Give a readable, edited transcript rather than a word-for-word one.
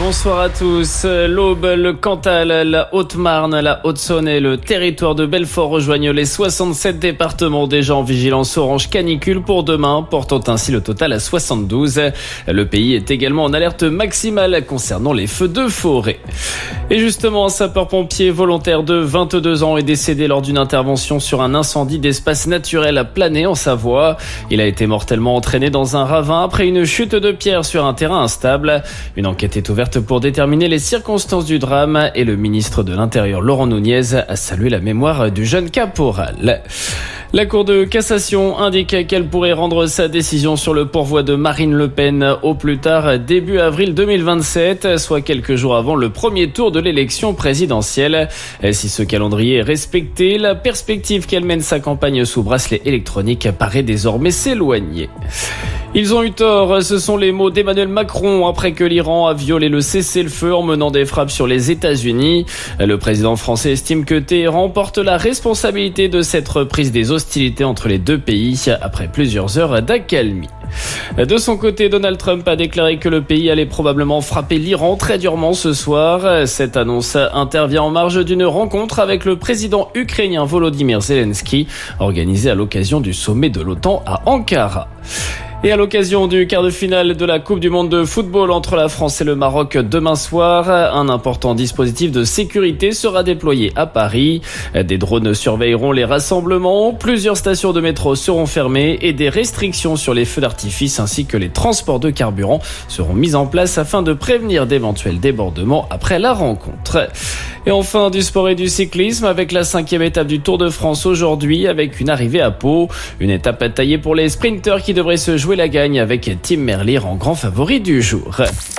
Bonsoir à tous. L'Aube, le Cantal, la Haute-Marne, la Haute-Saône et le territoire de Belfort rejoignent les 67 départements déjà en vigilance orange canicule pour demain, portant ainsi le total à 72. Le pays est également en alerte maximale concernant les feux de forêt. Et justement, un sapeur-pompier volontaire de 22 ans est décédé lors d'une intervention sur un incendie d'espace naturel à Planay en Savoie. Il a été mortellement entraîné dans un ravin après une chute de pierre sur un terrain instable. Une enquête est ouverte pour déterminer les circonstances du drame et le ministre de l'Intérieur Laurent Nunez a salué la mémoire du jeune caporal. La Cour de cassation indique qu'elle pourrait rendre sa décision sur le pourvoi de Marine Le Pen au plus tard début avril 2027, soit quelques jours avant le premier tour de l'élection présidentielle. Si ce calendrier est respecté, la perspective qu'elle mène sa campagne sous bracelet électronique paraît désormais s'éloigner. Ils ont eu tort, ce sont les mots d'Emmanuel Macron après que l'Iran a violé le cessez-le-feu en menant des frappes sur les États-Unis. Le président français estime que Téhéran porte la responsabilité de cette reprise des hostilités entre les deux pays après plusieurs heures d'accalmie. De son côté, Donald Trump a déclaré que le pays allait probablement frapper l'Iran très durement ce soir. Cette annonce intervient en marge d'une rencontre avec le président ukrainien Volodymyr Zelensky, organisée à l'occasion du sommet de l'OTAN à Ankara. Et à l'occasion du quart de finale de la Coupe du Monde de football entre la France et le Maroc demain soir, un important dispositif de sécurité sera déployé à Paris. Des drones surveilleront les rassemblements, plusieurs stations de métro seront fermées et des restrictions sur les feux d'artifice ainsi que les transports de carburant seront mis en place afin de prévenir d'éventuels débordements après la rencontre. Et enfin, du sport et du cyclisme avec la 5e étape du Tour de France aujourd'hui avec une arrivée à Pau. Une étape taillée pour les sprinteurs qui devraient se jouer la gagne avec Tim Merlier en grand favori du jour.